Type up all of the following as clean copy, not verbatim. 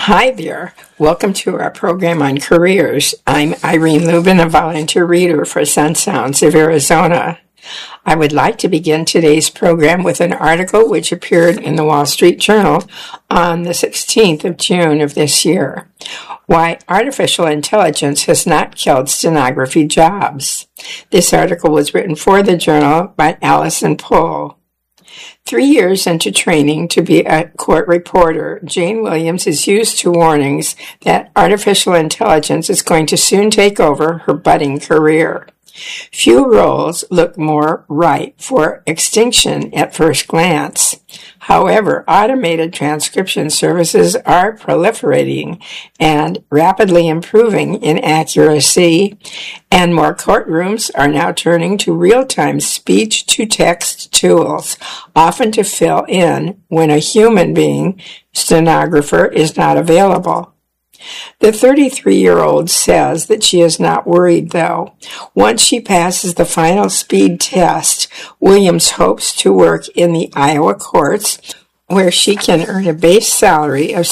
Hi there. Welcome to our program on careers. I'm Irene Lubin, a volunteer reader for Sun Sounds of Arizona. I would like to begin today's program with an article which appeared in the Wall Street Journal on the 16th of June of this year. Why artificial intelligence has not killed stenography jobs. This article was written for the journal by Allison Pohl. 3 years into training to be a court reporter, Jane Williams is used to warnings that artificial intelligence is going to soon take over her budding career. Few roles look more ripe for extinction at first glance. However, automated transcription services are proliferating and rapidly improving in accuracy, and more courtrooms are now turning to real-time speech-to-text tools, often to fill in when a human being, stenographer, is not available. The 33-year-old says that she is not worried, though. Once she passes the final speed test, Williams hopes to work in the Iowa courts, where she can earn a base salary of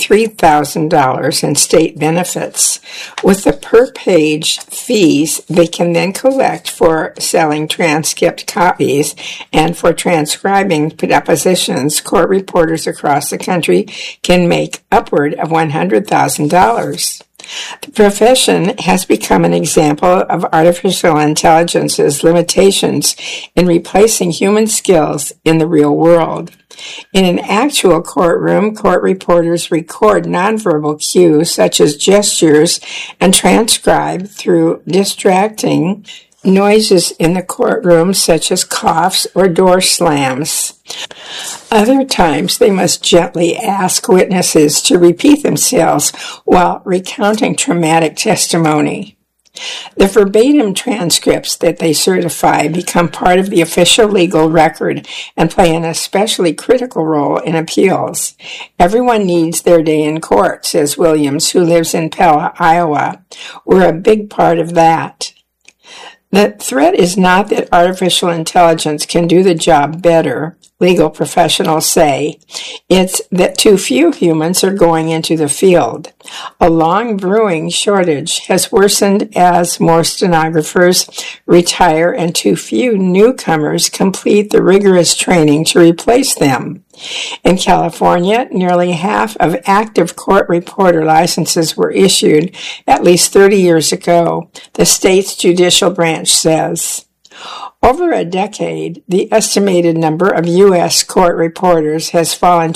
$63,000 in state benefits. With the per-page fees they can then collect for selling transcript copies and for transcribing depositions, court reporters across the country can make upward of $100,000. The profession has become an example of artificial intelligence's limitations in replacing human skills in the real world. In an actual courtroom, court reporters record nonverbal cues such as gestures and transcribe through distracting noises in the courtroom such as coughs or door slams. Other times they must gently ask witnesses to repeat themselves while recounting traumatic testimony. The verbatim transcripts that they certify become part of the official legal record and play an especially critical role in appeals. Everyone needs their day in court, says Williams, who lives in Pella, Iowa. We're a big part of that. The threat is not that artificial intelligence can do the job better, legal professionals say. It's that too few humans are going into the field. A long brewing shortage has worsened as more stenographers retire and too few newcomers complete the rigorous training to replace them. In California, nearly half of active court reporter licenses were issued at least 30 years ago, the state's judicial branch says. Over a decade, the estimated number of U.S. court reporters has fallen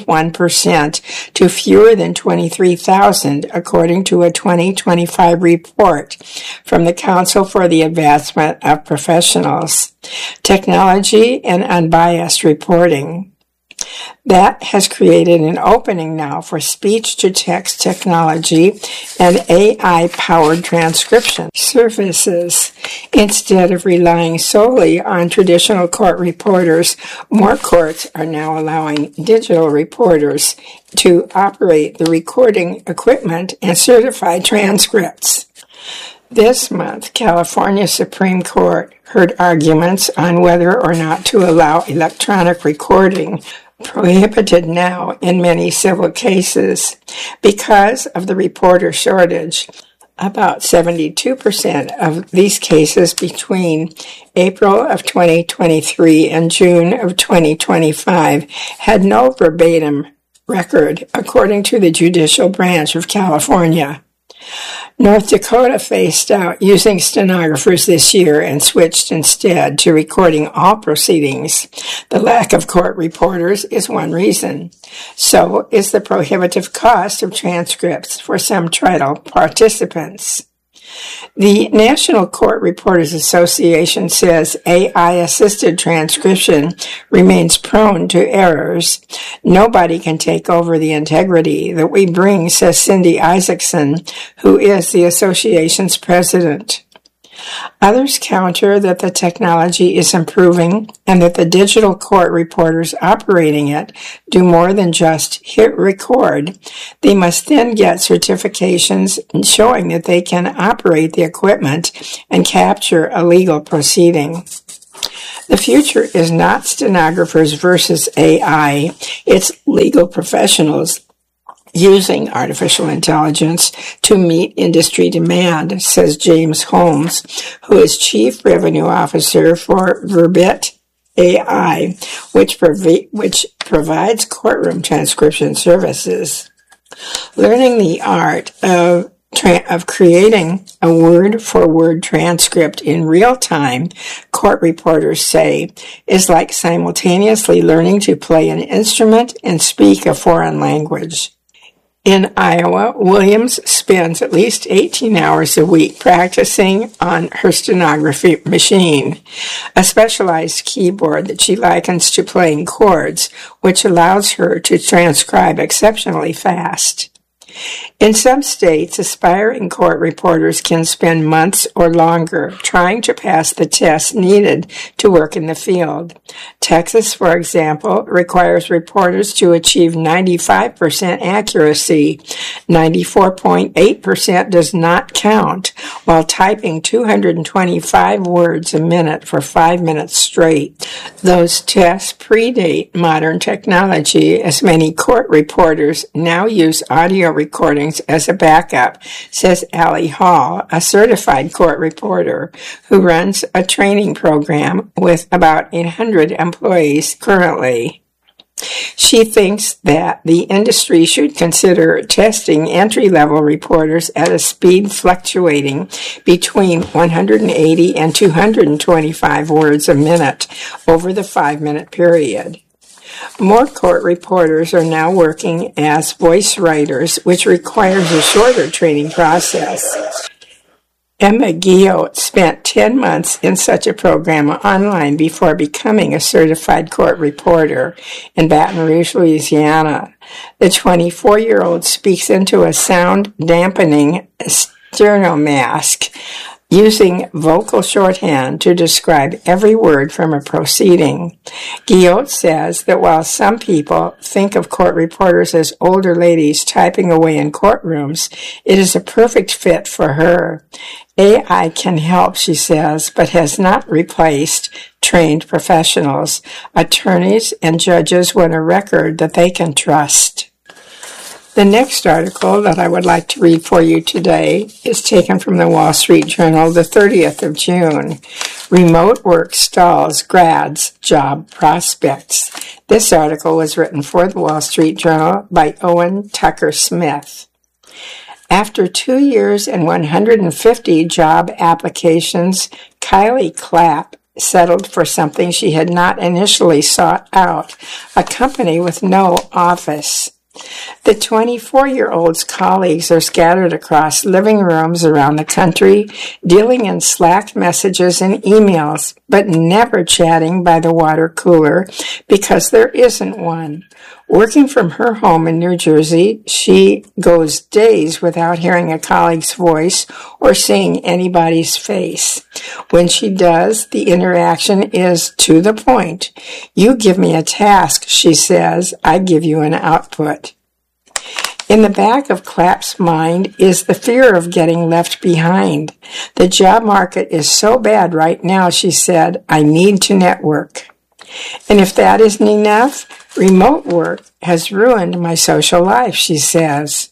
21% to fewer than 23,000, according to a 2025 report from the Council for the Advancement of Professionals, Technology and Unbiased Reporting. That has created an opening now for speech-to-text technology and AI-powered transcription services. Instead of relying solely on traditional court reporters, more courts are now allowing digital reporters to operate the recording equipment and certify transcripts. This month, California Supreme Court heard arguments on whether or not to allow electronic recording, prohibited now in many civil cases. Because of the reporter shortage, about 72% of these cases between April of 2023 and June of 2025 had no verbatim record, according to the judicial branch of California. North Dakota phased out using stenographers this year and switched instead to recording all proceedings. The lack of court reporters is one reason. So is the prohibitive cost of transcripts for some trial participants. The National Court Reporters Association says AI-assisted transcription remains prone to errors. Nobody can take over the integrity that we bring, says Cindy Isaacson, who is the association's president. Others counter that the technology is improving and that the digital court reporters operating it do more than just hit record. They must then get certifications showing that they can operate the equipment and capture a legal proceeding. The future is not stenographers versus AI. It's legal professionals using artificial intelligence to meet industry demand, says James Holmes, who is Chief Revenue Officer for Verbit AI, which provides courtroom transcription services. Learning the art of creating a word-for-word transcript in real time, court reporters say, is like simultaneously learning to play an instrument and speak a foreign language. In Iowa, Williams spends at least 18 hours a week practicing on her stenography machine, a specialized keyboard that she likens to playing chords, which allows her to transcribe exceptionally fast. In some states, aspiring court reporters can spend months or longer trying to pass the tests needed to work in the field. Texas, for example, requires reporters to achieve 95% accuracy. 94.8% does not count, while typing 225 words a minute for 5 minutes straight. Those tests predate modern technology, as many court reporters now use audio recordings as a backup, says Allie Hall, a certified court reporter who runs a training program with about 800 employees currently. She thinks that the industry should consider testing entry-level reporters at a speed fluctuating between 180 and 225 words a minute over the 5-minute period. More court reporters are now working as voice writers, which requires a shorter training process. Emma Guillot spent 10 months in such a program online before becoming a certified court reporter in Baton Rouge, Louisiana. The 24-year-old speaks into a sound-dampening sternomask, using vocal shorthand to describe every word from a proceeding. Guillot says that while some people think of court reporters as older ladies typing away in courtrooms, it is a perfect fit for her. AI can help, she says, but has not replaced trained professionals. Attorneys and judges want a record that they can trust. The next article that I would like to read for you today is taken from the Wall Street Journal, the 30th of June. Remote work stalls grads' job prospects. This article was written for the Wall Street Journal by Owen Tucker Smith. After 2 years and 150 job applications, Kylie Clapp settled for something she had not initially sought out, a company with no office. The 24-year-old's colleagues are scattered across living rooms around the country, dealing in Slack messages and emails, but never chatting by the water cooler because there isn't one. Working from her home in New Jersey, she goes days without hearing a colleague's voice or seeing anybody's face. When she does, the interaction is to the point. You give me a task, she says, I give you an output. In the back of Clapp's mind is the fear of getting left behind. The job market is so bad right now, she said, I need to network. And if that isn't enough, remote work has ruined my social life, she says.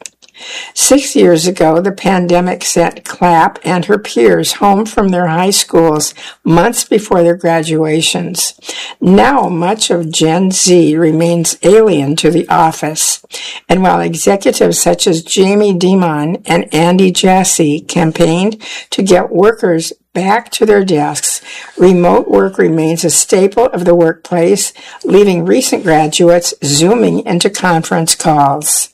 6 years ago, the pandemic sent Clapp and her peers home from their high schools months before their graduations. Now, much of Gen Z remains alien to the office. And while executives such as Jamie Dimon and Andy Jassy campaigned to get workers back to their desks, remote work remains a staple of the workplace, leaving recent graduates zooming into conference calls.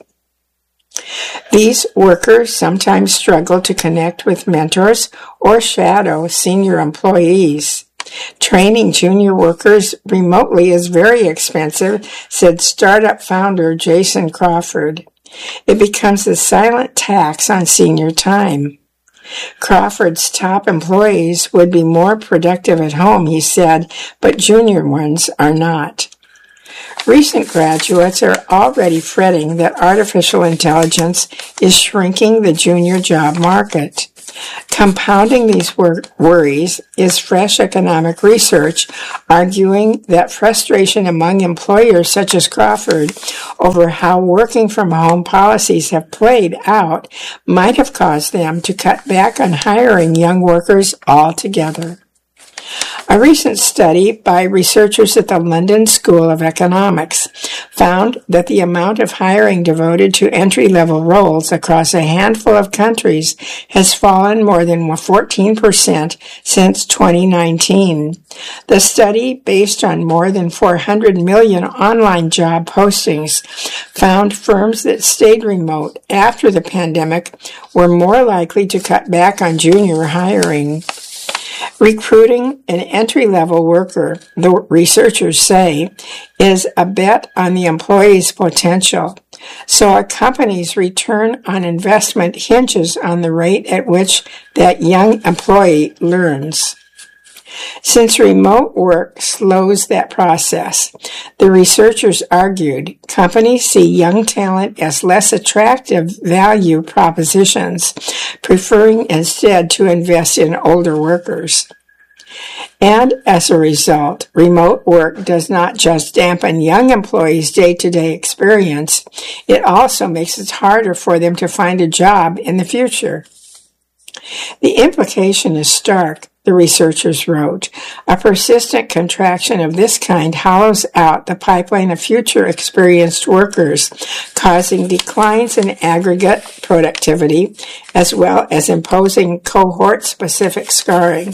These workers sometimes struggle to connect with mentors or shadow senior employees. Training junior workers remotely is very expensive, said startup founder Jason Crawford. It becomes a silent tax on senior time. Crawford's top employees would be more productive at home, he said, but junior ones are not. Recent graduates are already fretting that artificial intelligence is shrinking the junior job market. Compounding these worries is fresh economic research arguing that frustration among employers such as Crawford over how working from home policies have played out might have caused them to cut back on hiring young workers altogether. A recent study by researchers at the London School of Economics found that the amount of hiring devoted to entry-level roles across a handful of countries has fallen more than 14% since 2019. The study, based on more than 400 million online job postings, found firms that stayed remote after the pandemic were more likely to cut back on junior hiring. Recruiting an entry-level worker, the researchers say, is a bet on the employee's potential. So a company's return on investment hinges on the rate at which that young employee learns. Since remote work slows that process, the researchers argued companies see young talent as less attractive value propositions, preferring instead to invest in older workers. And as a result, remote work does not just dampen young employees' day-to-day experience, it also makes it harder for them to find a job in the future. The implication is stark, the researchers wrote. A persistent contraction of this kind hollows out the pipeline of future experienced workers, causing declines in aggregate productivity, as well as imposing cohort-specific scarring.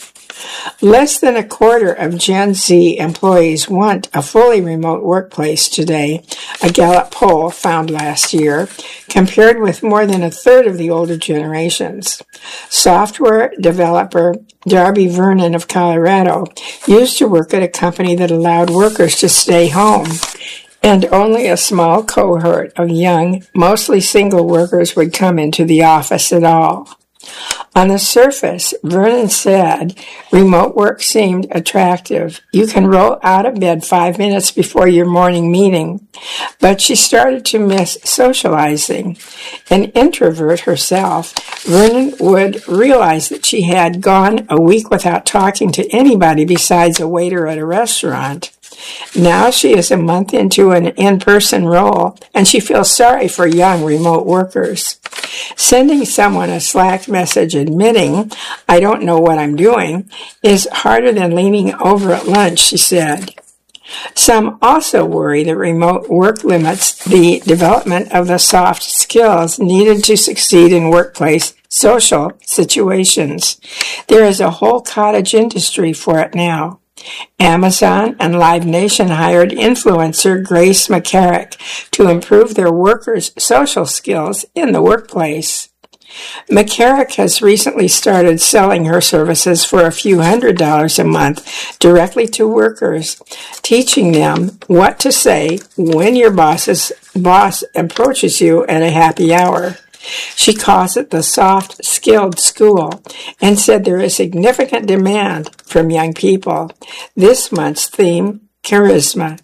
Less than a quarter of Gen Z employees want a fully remote workplace today, a Gallup poll found last year, compared with more than a third of the older generations. Software developer Darby Vernon of Colorado used to work at a company that allowed workers to stay home, and only a small cohort of young, mostly single workers would come into the office at all. On the surface, Vernon said, remote work seemed attractive. You can roll out of bed 5 minutes before your morning meeting. But she started to miss socializing. An introvert herself, Vernon would realize that she had gone a week without talking to anybody besides a waiter at a restaurant. Now she is a month into an in-person role, and she feels sorry for young remote workers. Sending someone a Slack message admitting, I don't know what I'm doing, is harder than leaning over at lunch, she said. Some also worry that remote work limits the development of the soft skills needed to succeed in workplace social situations. There is a whole cottage industry for it now. Amazon and Live Nation hired influencer Grace McCarrick to improve their workers' social skills in the workplace. McCarrick has recently started selling her services for a few $100s a month directly to workers, teaching them what to say when your boss approaches you at a happy hour. She calls it the soft skilled school and said there is significant demand from young people. This month's theme, charisma.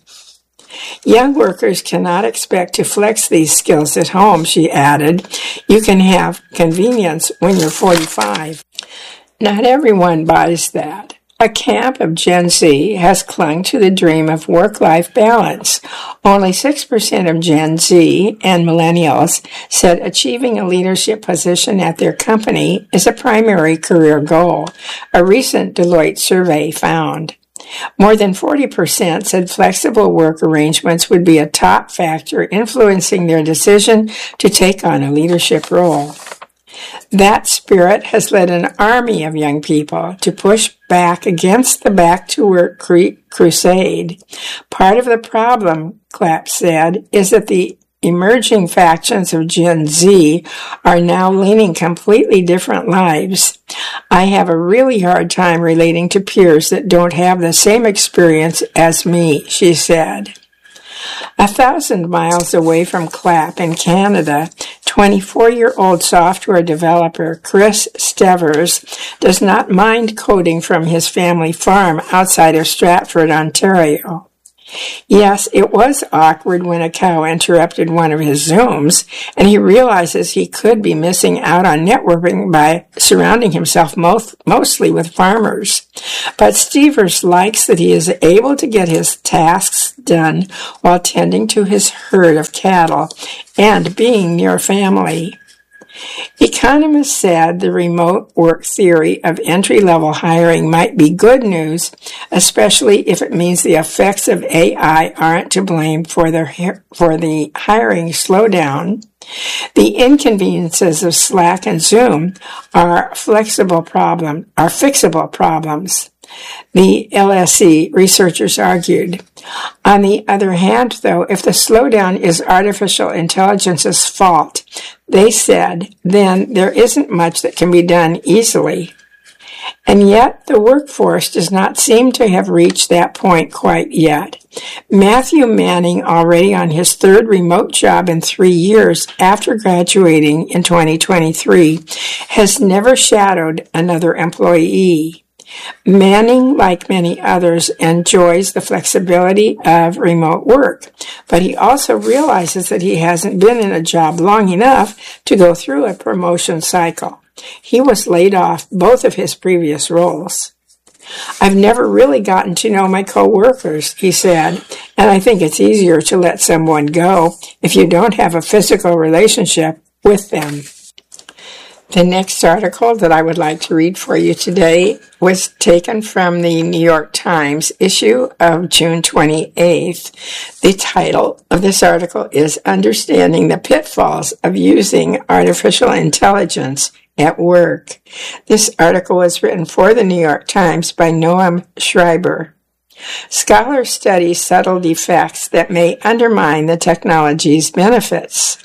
Young workers cannot expect to flex these skills at home, she added. You can have convenience when you're 45. Not everyone buys that. A camp of Gen Z has clung to the dream of work-life balance. Only 6% of Gen Z and millennials said achieving a leadership position at their company is a primary career goal, a recent Deloitte survey found. More than 40% said flexible work arrangements would be a top factor influencing their decision to take on a leadership role. That spirit has led an army of young people to push back against the back-to-work crusade. Part of the problem, Clapp said, is that the emerging factions of Gen Z are now leading completely different lives. I have a really hard time relating to peers that don't have the same experience as me, she said. 1,000 miles away from Clapp in Canada, 24-year-old software developer Chris Stevers does not mind coding from his family farm outside of Stratford, Ontario. Yes, it was awkward when a cow interrupted one of his Zooms, and he realizes he could be missing out on networking by surrounding himself mostly with farmers. But Stevers likes that he is able to get his tasks done while tending to his herd of cattle and being near family. Economists said the remote work theory of entry-level hiring might be good news, especially if it means the effects of AI aren't to blame for the hiring slowdown. The inconveniences of Slack and Zoom are fixable problems, the LSE researchers argued. On the other hand, though, if the slowdown is artificial intelligence's fault, they said, then there isn't much that can be done easily. And yet, the workforce does not seem to have reached that point quite yet. Matthew Manning, already on his third remote job in 3 years after graduating in 2023, has never shadowed another employee. Manning, like many others, enjoys the flexibility of remote work, but he also realizes that he hasn't been in a job long enough to go through a promotion cycle. He was laid off both of his previous roles. I've never really gotten to know my coworkers, he said, and I think it's easier to let someone go if you don't have a physical relationship with them. The next article that I would like to read for you today was taken from the New York Times issue of June 28th. The title of this article is Understanding the Pitfalls of Using Artificial Intelligence at Work. This article was written for the New York Times by Noam Schreiber. Scholars study subtle defects that may undermine the technology's benefits.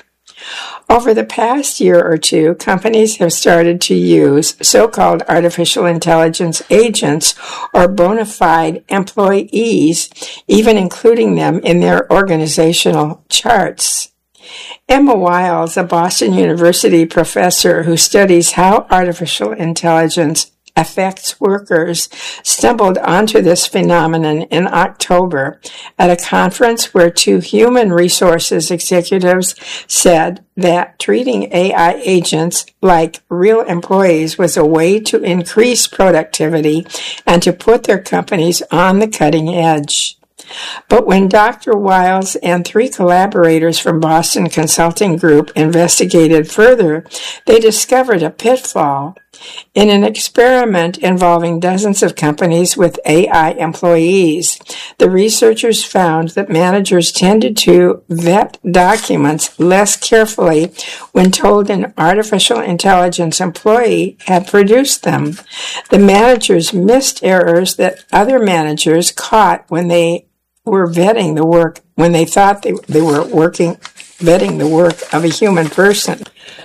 Over the past year or two, companies have started to use so-called artificial intelligence agents or bona fide employees, even including them in their organizational charts. Emma Wiles, a Boston University professor who studies how artificial intelligence affects workers, stumbled onto this phenomenon in October at a conference where two human resources executives said that treating AI agents like real employees was a way to increase productivity and to put their companies on the cutting edge. But when Dr. Wiles and 3 collaborators from Boston Consulting Group investigated further, they discovered a pitfall. In an experiment involving dozens of companies with AI employees, the researchers found that managers tended to vet documents less carefully when told an artificial intelligence employee had produced them. The managers missed errors that other managers caught when they were vetting the work, when they thought they were vetting the work of a human person.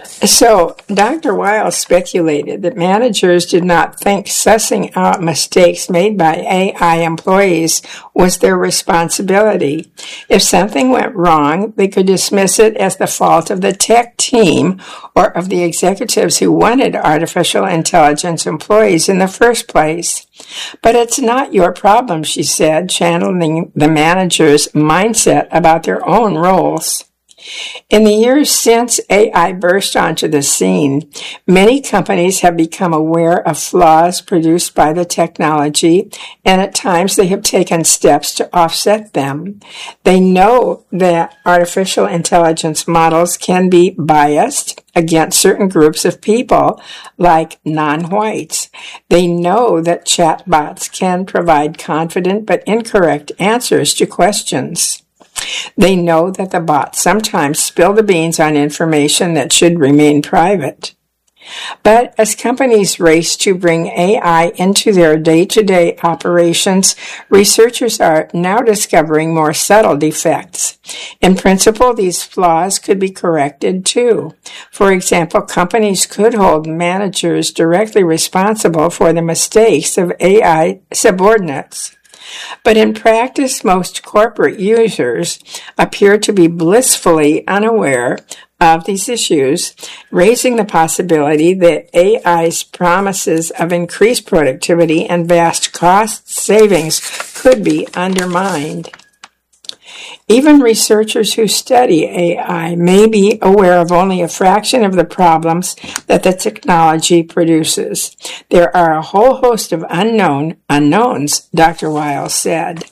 So, Dr. Wiles speculated that managers did not think sussing out mistakes made by AI employees was their responsibility. If something went wrong, they could dismiss it as the fault of the tech team or of the executives who wanted artificial intelligence employees in the first place. But it's not your problem, she said, channeling the manager's mindset about their own roles. In the years since AI burst onto the scene, many companies have become aware of flaws produced by the technology, and at times they have taken steps to offset them. They know that artificial intelligence models can be biased against certain groups of people, like non-whites. They know that chatbots can provide confident but incorrect answers to questions. They know that the bots sometimes spill the beans on information that should remain private. But as companies race to bring AI into their day-to-day operations, researchers are now discovering more subtle defects. In principle, these flaws could be corrected too. For example, companies could hold managers directly responsible for the mistakes of AI subordinates. But in practice, most corporate users appear to be blissfully unaware of these issues, raising the possibility that AI's promises of increased productivity and vast cost savings could be undermined. Even researchers who study AI may be aware of only a fraction of the problems that the technology produces. There are a whole host of unknowns, Dr. Wiles said.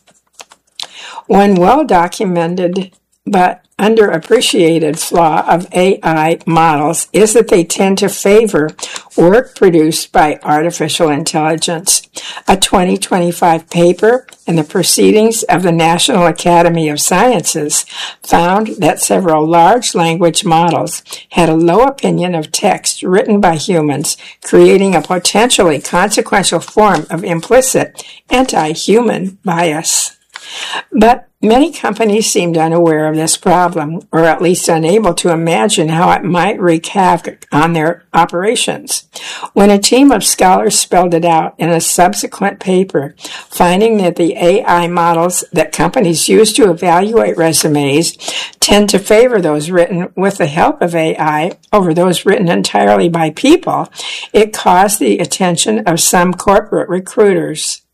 One well-documented but underappreciated flaw of AI models is that they tend to favor work produced by artificial intelligence. A 2025 paper in the Proceedings of the National Academy of Sciences found that several large language models had a low opinion of text written by humans, creating a potentially consequential form of implicit anti-human bias. But many companies seemed unaware of this problem, or at least unable to imagine how it might wreak havoc on their operations. When a team of scholars spelled it out in a subsequent paper, finding that the AI models that companies use to evaluate resumes tend to favor those written with the help of AI over those written entirely by people, it caused the attention of some corporate recruiters.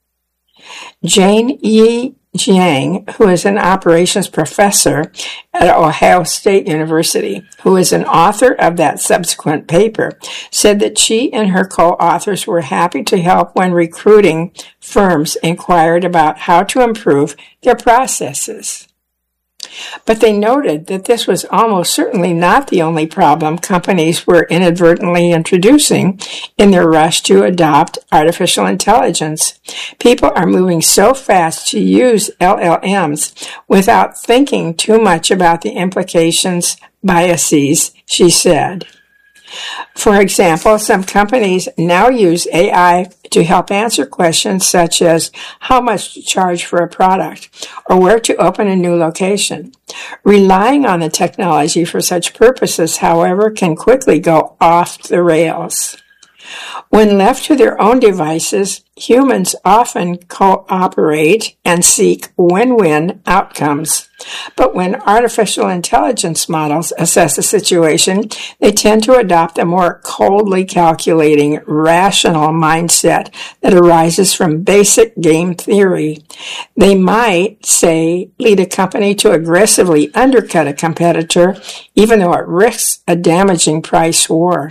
Jane Yi Jiang, who is an operations professor at Ohio State University, who is an author of that subsequent paper, said that she and her co-authors were happy to help when recruiting firms inquired about how to improve their processes. But they noted that this was almost certainly not the only problem companies were inadvertently introducing in their rush to adopt artificial intelligence. People are moving so fast to use LLMs without thinking too much about the implications, biases, she said. For example, some companies now use AI to help answer questions such as how much to charge for a product or where to open a new location. Relying on the technology for such purposes, however, can quickly go off the rails. When left to their own devices, humans often cooperate and seek win-win outcomes. But when artificial intelligence models assess a situation, they tend to adopt a more coldly calculating, rational mindset that arises from basic game theory. They might, say, lead a company to aggressively undercut a competitor, even though it risks a damaging price war.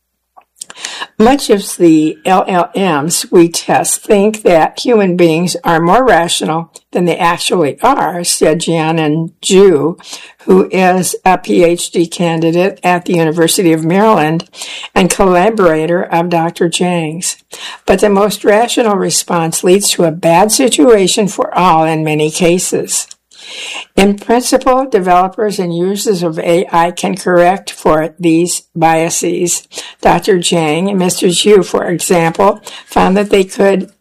Much of the LLMs we test think that human beings are more rational than they actually are, said Jianan Zhu, who is a PhD candidate at the University of Maryland and collaborator of Dr. Jiang's. But the most rational response leads to a bad situation for all in many cases. In principle, developers and users of AI can correct for these biases. Dr. Jiang and Mr. Zhu, for example, found that they could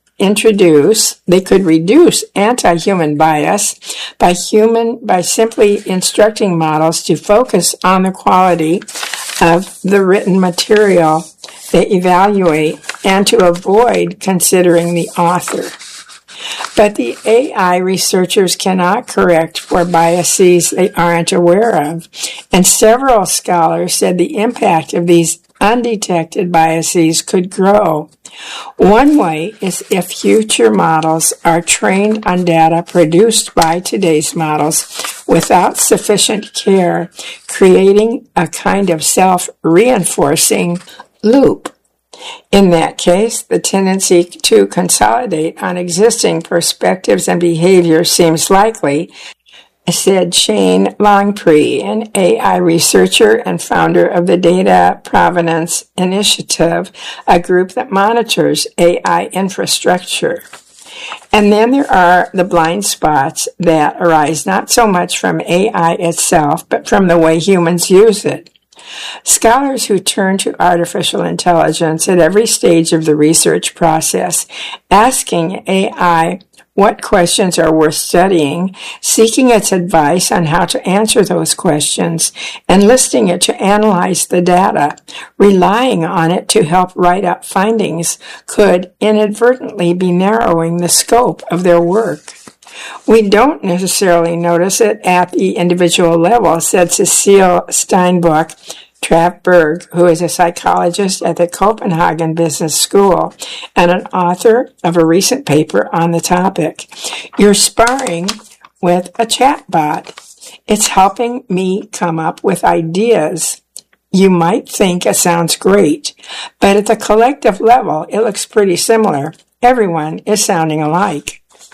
reduce anti-human bias by simply instructing models to focus on the quality of the written material they evaluate and to avoid considering the author. But the AI researchers cannot correct for biases they aren't aware of, and several scholars said the impact of these undetected biases could grow. One way is if future models are trained on data produced by today's models without sufficient care, creating a kind of self-reinforcing loop. In that case, the tendency to consolidate on existing perspectives and behaviors seems likely, said Shane Longpre, an AI researcher and founder of the Data Provenance Initiative, a group that monitors AI infrastructure. And then there are the blind spots that arise not so much from AI itself, but from the way humans use it. Scholars who turn to artificial intelligence at every stage of the research process, asking AI what questions are worth studying, seeking its advice on how to answer those questions, enlisting it to analyze the data, relying on it to help write up findings, could inadvertently be narrowing the scope of their work. We don't necessarily notice it at the individual level, said Cecile Steinbuch-Travberg, who is a psychologist at the Copenhagen Business School and an author of a recent paper on the topic. You're sparring with a chatbot. It's helping me come up with ideas. You might think it sounds great, but at the collective level, it looks pretty similar. Everyone is sounding alike.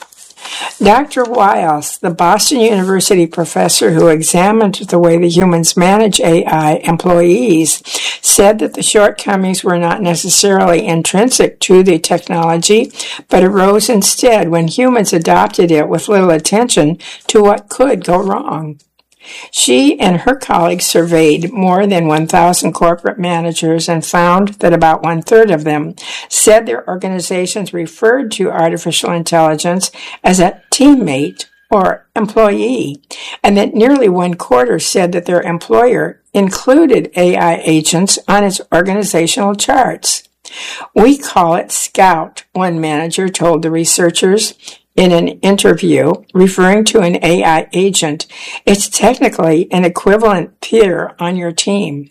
Dr. Wiles, the Boston University professor who examined the way the humans manage AI employees, said that the shortcomings were not necessarily intrinsic to the technology, but arose instead when humans adopted it with little attention to what could go wrong. She and her colleagues surveyed more than 1,000 corporate managers and found that about 1/3 of them said their organizations referred to artificial intelligence as a teammate or employee, and that nearly 1/4 said that their employer included AI agents on its organizational charts. "We call it Scout," one manager told the researchers in an interview, referring to an AI agent. "It's technically an equivalent peer on your team."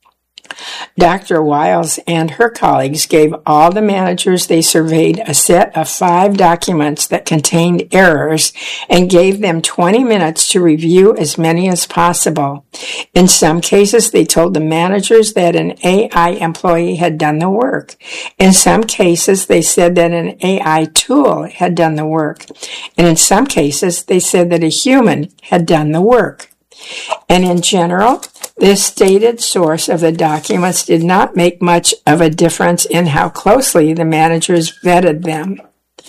Dr. Wiles and her colleagues gave all the managers they surveyed a set of 5 documents that contained errors and gave them 20 minutes to review as many as possible. In some cases, they told the managers that an AI employee had done the work. In some cases, they said that an AI tool had done the work. And in some cases, they said that a human had done the work. And in general, this stated source of the documents did not make much of a difference in how closely the managers vetted them.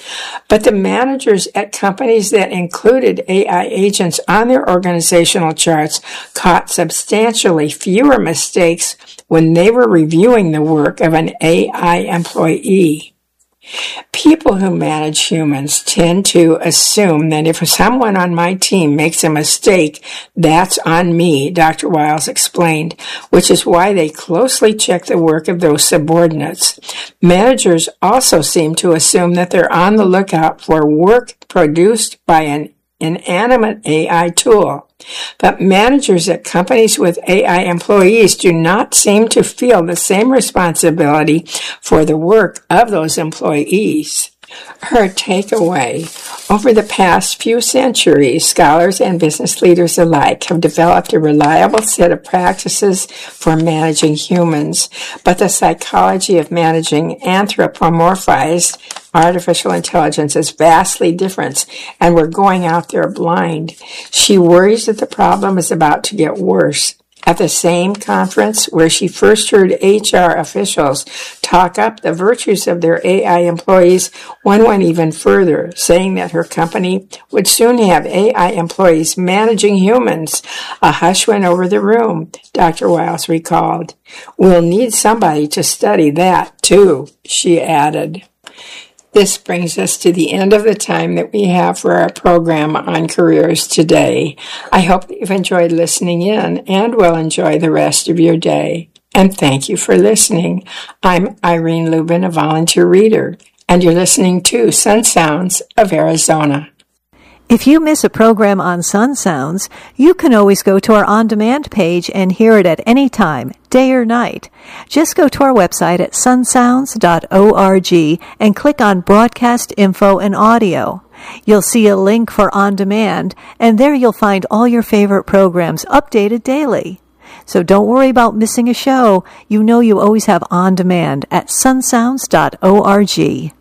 But the managers at companies that included AI agents on their organizational charts caught substantially fewer mistakes when they were reviewing the work of an AI employee. People who manage humans tend to assume that if someone on my team makes a mistake, that's on me, Dr. Wiles explained, which is why they closely check the work of those subordinates. Managers also seem to assume that they're on the lookout for work produced by an inanimate AI tool. But managers at companies with AI employees do not seem to feel the same responsibility for the work of those employees. Her takeaway: over the past few centuries, scholars and business leaders alike have developed a reliable set of practices for managing humans, but the psychology of managing anthropomorphized artificial intelligence is vastly different, and we're going out there blind. She worries that the problem is about to get worse. At the same conference where she first heard HR officials talk up the virtues of their AI employees, one went even further, saying that her company would soon have AI employees managing humans. A hush went over the room, Dr. Wiles recalled. "We'll need somebody to study that, too," she added. This brings us to the end of the time that we have for our program on careers today. I hope that you've enjoyed listening in and will enjoy the rest of your day. And thank you for listening. I'm Irene Lubin, a volunteer reader, and you're listening to Sun Sounds of Arizona. If you miss a program on Sun Sounds, you can always go to our on-demand page and hear it at any time, day or night. Just go to our website at sunsounds.org and click on Broadcast Info and Audio. You'll see a link for On Demand, and there you'll find all your favorite programs updated daily. So don't worry about missing a show. You know you always have On Demand at sunsounds.org.